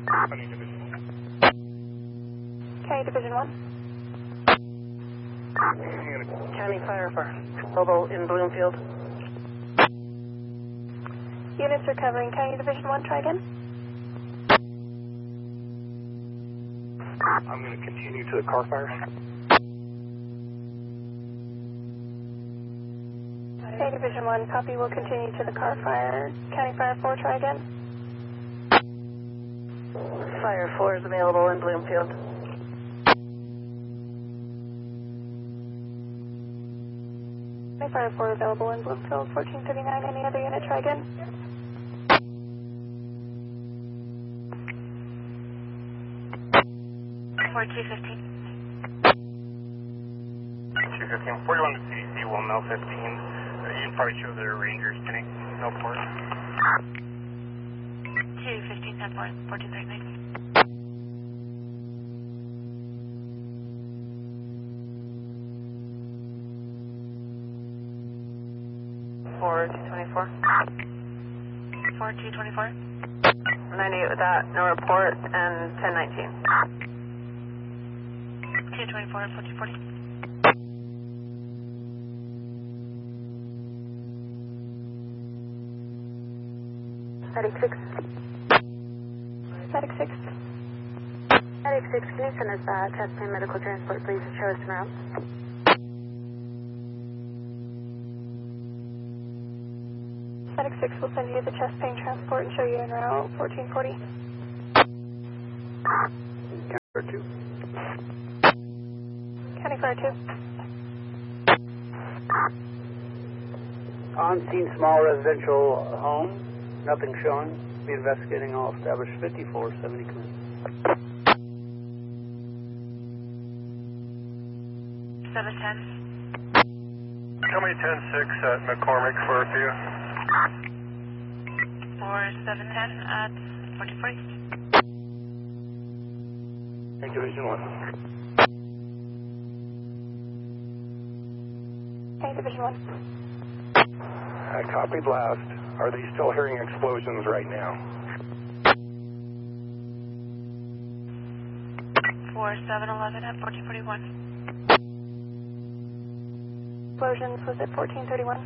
County Division 1. County Fire for Mobile in Bloomfield. Units recovering. County Division 1, try again. I'm going to continue to the car fire. County Division 1, copy. We'll continue to the car fire. County Fire 4, try again. Fire 4 is available in Bloomfield. County Fire 4 available in Bloomfield, 1439. Any other unit, try again. For 215. 215, 41 to CDC, will know 15. You can probably show their Rangers getting no port. 215, 10 4, 1439. For 224. 4224. 98 with that, no report, and 1019. 224, 1440. Static 6. Static 6. Static 6, can you send us chest pain medical transport, please, and show us some routes? Static 6 will send you the chest pain transport and show you en route, 1440. County 2. County Fire 2. On scene, small residential home. Nothing showing. Be investigating all established 5470 command. 710. Tell me 10-6 at McCormick for a few. For 710 at 1440. Division 1. County Division 1. Copy blast. Are they still hearing explosions right now? For 711 at 1441. Explosions was at 1431.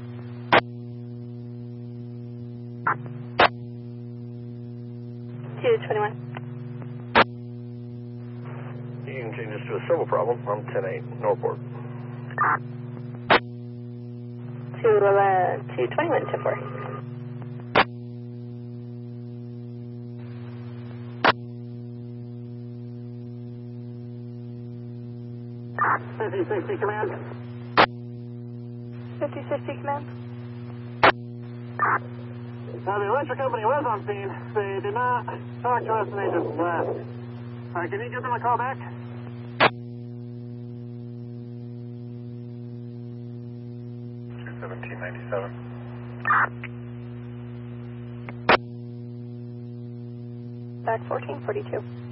You can change this to a civil problem from 10-8, Norport. 221 to 4. Fifty-60 command. 5060 command. Now, the electric company was on scene. They did not talk to us and they just left. Can you give them a call back? 1797. Back 1442.